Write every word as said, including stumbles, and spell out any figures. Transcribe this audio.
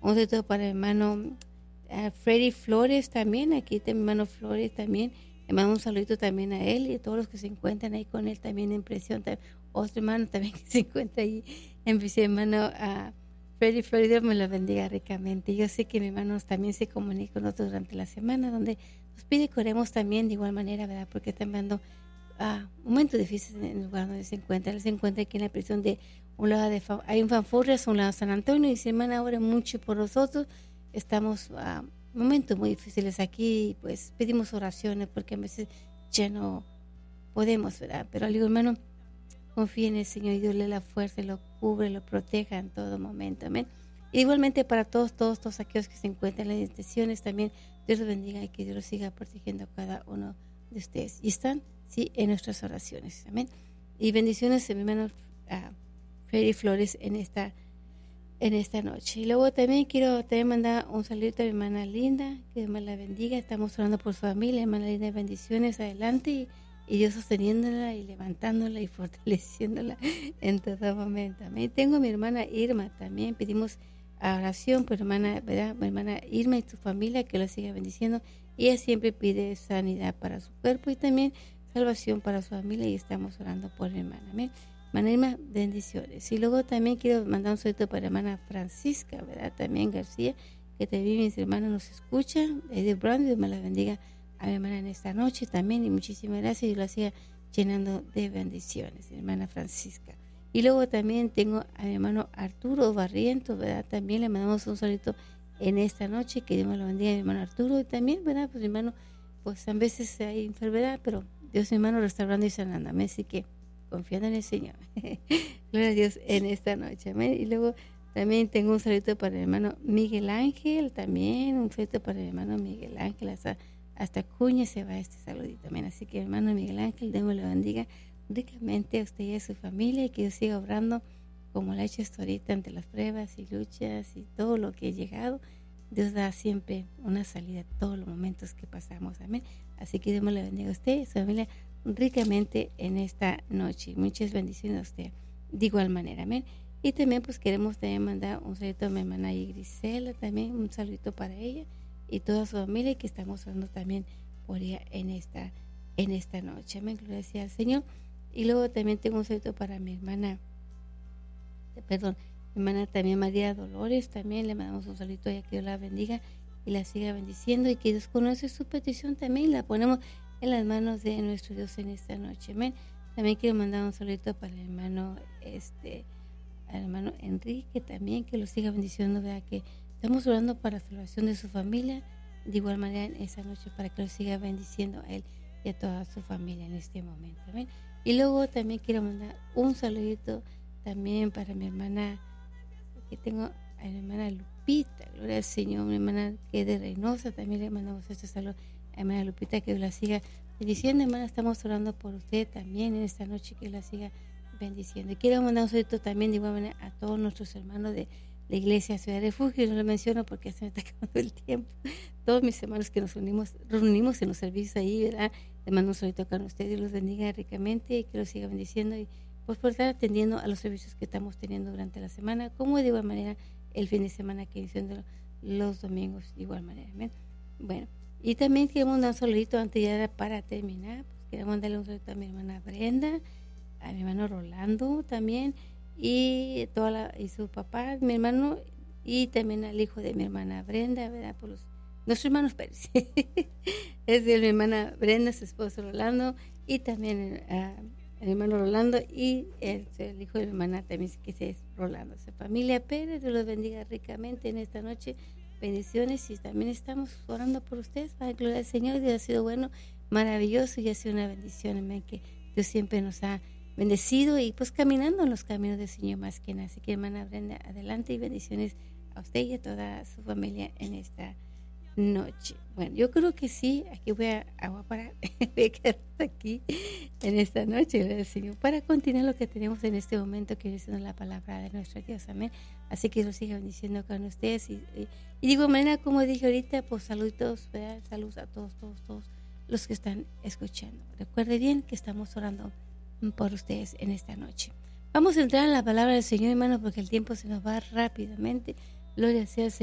Un saludo para mi hermano uh, Freddy Flores también, aquí está mi hermano Flores también. Le mando un saludito también a él y a todos los que se encuentran ahí con él también en presión. Otro hermano también que se encuentra ahí en presión, hermano uh, Freddy Flores, Dios me lo bendiga ricamente. Yo sé que mi hermano también se comunica con nosotros durante la semana, donde nos pide que oremos también de igual manera, ¿verdad? Porque están dando uh, momentos difíciles en el lugar donde se encuentra. Él se encuentra aquí en la prisión de un lado de, hay un Fanfurrias, un lado de San Antonio, y dice, hermana, ore mucho por nosotros. Estamos a uh, momentos muy difíciles aquí, y pues pedimos oraciones porque a veces ya no podemos, ¿verdad? Pero le digo, hermano, confíe en el Señor y Dios le da la fuerza, lo cubre, lo proteja en todo momento, amén. Y igualmente para todos, todos, todos aquellos que se encuentran en las instituciones también, Dios los bendiga y que Dios los siga protegiendo a cada uno de ustedes. Y están, sí, en nuestras oraciones, amén. Y bendiciones a mi hermano uh, Freddy Flores en esta en esta noche. Y luego también quiero también mandar un saludito a mi hermana Linda, que Dios me la bendiga. Estamos orando por su familia, hermana Linda, bendiciones adelante y, y Dios sosteniéndola y levantándola y fortaleciéndola en todo momento. También tengo a mi hermana Irma también, pedimos oración por hermana, ¿verdad? Mi hermana Irma y su familia, que la siga bendiciendo. Y ella siempre pide sanidad para su cuerpo y también salvación para su familia y estamos orando por mi hermana. Amén. Hermana Irma, bendiciones. Y luego también quiero mandar un saludo para hermana Francisca, ¿verdad? También García, que también mis hermanos nos escuchan. Eddie Brown, Dios me la bendiga a mi hermana en esta noche también. Y muchísimas gracias. Y lo siga llenando de bendiciones, hermana Francisca. Y luego también tengo a mi hermano Arturo Barrientos, ¿verdad? También le mandamos un saludo en esta noche. Que Dios me lo bendiga a mi hermano Arturo. Y también, ¿verdad? Pues mi hermano, pues a veces hay enfermedad, pero Dios mi hermano restaurando y sanando. Así que confiando en el Señor. Gloria a Dios en esta noche. Amén. Y luego también tengo un saludo para el hermano Miguel Ángel, también un saludo para el hermano Miguel Ángel, hasta, hasta Cuña se va este saludito. Amén. Así que hermano Miguel Ángel, Dios me lo bendiga ricamente a usted y a su familia y que Dios siga obrando como lo ha hecho hasta ahorita ante las pruebas y luchas y todo lo que he llegado. Dios da siempre una salida a todos los momentos que pasamos. Amén. Así que Dios me lo bendiga a usted y a su familia ricamente en esta noche. Muchas bendiciones a usted de igual manera, amén. Y también pues queremos también mandar un saludo a mi hermana Grisela, también un saludito para ella y toda su familia y que estamos orando también por ella en esta en esta noche, amén, gloria al Señor. Y luego también tengo un saludo para mi hermana perdón, mi hermana también María Dolores, también le mandamos un saludito a ella, que Dios la bendiga y la siga bendiciendo y que Dios conoce su petición también, la ponemos en las manos de nuestro Dios en esta noche, amén. También quiero mandar un saludito para el hermano este al hermano Enrique también, que lo siga bendiciendo, vea que estamos orando para la salvación de su familia, de igual manera en esa noche para que lo siga bendiciendo a él y a toda su familia en este momento, amén. Y luego también quiero mandar un saludito también para mi hermana, que tengo a mi hermana Lupita, gloria al Señor, mi hermana que es de Reynosa, también le mandamos este saludo a hermana Lupita, que Dios la siga bendiciendo, hermana, estamos orando por usted también en esta noche, que la siga bendiciendo. Y quiero mandar un saludo también de igual manera a todos nuestros hermanos de la iglesia Ciudad Refugio, no lo menciono porque se me está acabando el tiempo, todos mis hermanos que nos reunimos, reunimos en los servicios ahí, ¿verdad? Les mando un saludo acá a ustedes, Dios los bendiga ricamente y que los siga bendiciendo y pues por estar atendiendo a los servicios que estamos teniendo durante la semana, como de igual manera el fin de semana que iniciando los domingos de igual manera, ¿ven? Bueno, y también queremos dar un saludito antes ya para terminar, pues queremos darle un saludo a mi hermana Brenda, a mi hermano Rolando también, y toda la, y su papá, mi hermano, y también al hijo de mi hermana Brenda, ¿verdad? Por los, nuestros hermanos Pérez, es de mi hermana Brenda, su esposo Rolando, y también a uh, el hermano Rolando y el, el hijo de mi hermana también que es Rolando, su familia Pérez. Dios los bendiga ricamente en esta noche, bendiciones y también estamos orando por ustedes para gloria al Señor. Dios ha sido bueno, maravilloso y ha sido una bendición, amén, que Dios siempre nos ha bendecido y pues caminando en los caminos del Señor más que nada. Así que hermana Brenda, adelante y bendiciones a usted y a toda su familia en esta noche. Bueno, yo creo que sí, aquí voy a, a parar, voy a quedar hasta aquí en esta noche, ¿verdad, Señor? Para continuar lo que tenemos en este momento, que es la palabra de nuestro Dios, amén. Así que Dios siga bendiciendo con ustedes y, y, y digo, manera, como dije ahorita, pues saludos, ¿verdad? Saludos a todos, todos, todos los que están escuchando. Recuerde bien que estamos orando por ustedes en esta noche. Vamos a entrar en la palabra del Señor, hermano, porque el tiempo se nos va rápidamente. Gloria sea al Señor.